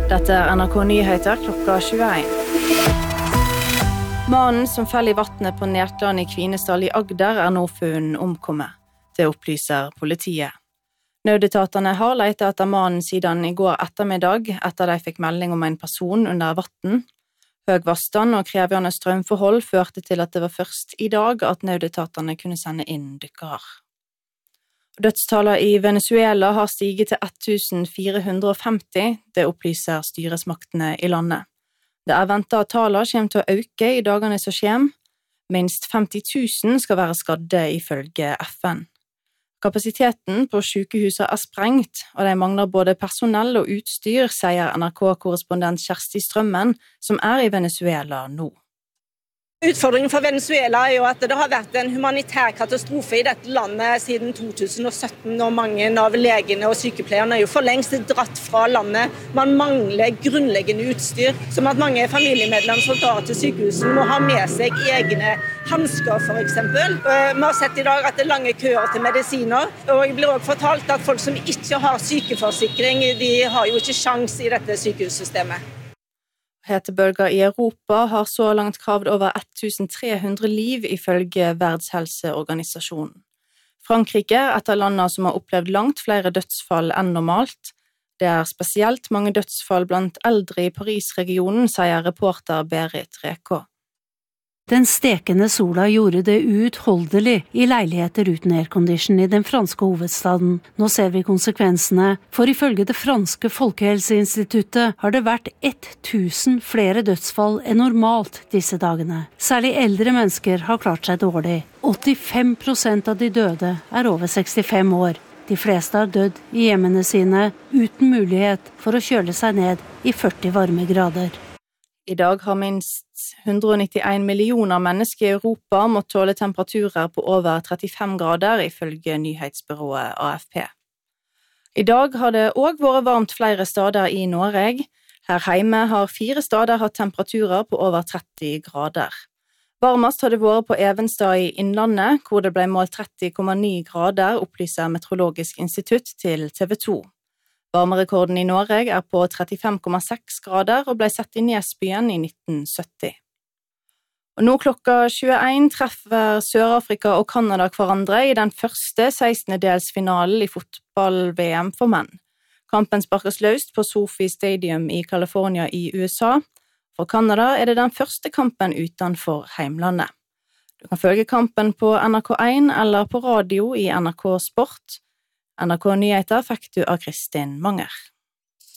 Dette NRK Nyheter klokka 21. Mannen som fell i vattnet på Nertland i Kvinesdal i Agder nå funnet omkommet. Det opplyser politiet. Nødetatene har letet etter mannen siden i går ettermiddag, etter de fikk melding om en person under vatten. Høg vannstand og krevende strømforhold førte til at det var først i dag at nødetatene kunne sende inn dykkere. Dødstallet i Venezuela har stiget til 1450, det opplyser styresmaktene i landet. Det ventet at tallene kommer til å øke i dagene som kommer. Minst 50 000 skal være skadde ifølge FN. Kapasiteten på sykehuset sprengt, og de mangler både personell og utstyr, sier NRK-korrespondent Kjersti Strømmen, som i Venezuela nå. Utfordringen for Venezuela jo at det har vært en humanitær katastrofe i dette landet siden 2017, og mange av legene og sykepleierne jo for lengst dratt fra landet. Man mangler grunnleggende utstyr, som at mange familiemedlemmer som drar til sykehuset må ha med seg egne handsker for eksempel. Vi har sett i dag at det lange køer til medisiner, og jeg blir også fortalt at folk som ikke har sykeforsikring, de har jo ikke sjans i dette sykehussystemet. Hetebølger i Europa har så langt kravd over 1300 liv ifølge Verdenshelseorganisasjonen. Frankrike et av landene som har opplevd langt flere dødsfall enn normalt. Det spesielt mange dødsfall blant eldre i Paris-regionen, sier reporter Berit Rekå. Den stekende sola gjorde det uutholdelig i leiligheter uten aircondition i den franske hovedstaden. Nå ser vi konsekvensene, for ifølge det franske folkehelseinstituttet har det vært 1000 flere dødsfall enn normalt disse dagene. Særlig eldre mennesker har klart seg dårlig. 85% av de døde over 65 år. De fleste har dødd i hjemmene sine uten mulighet for å kjøle seg ned i 40 varmegrader. I dag har minst 191 millioner mennesker i Europa måttet tåle temperaturer på over 35 grader, ifølge nyhetsbyrået AFP. I dag har det også vært varmt flere steder i Norge. Her hjemme har 4 steder hatt temperaturer på over 30 grader. Varmest har det vært på Evenstad i Innlandet, hvor det ble målt 30,9 grader, opplyser Meteorologisk institutt til TV 2. Varmerekorden i Norge på 35,6 grader og ble sett i Nesbyen i 1970. Og nå klokka 21 treffer Sør-Afrika og Kanada hverandre i den første 16-delsfinalen i fotball-VM for menn. Kampen sparkes løst på Sophie Stadium i California i USA. For Kanada det den første kampen utenfor heimlandet. Du kan følge kampen på NRK1 eller på radio i NRK Sport. NRK Nyheter fikk du av Kristin Manger.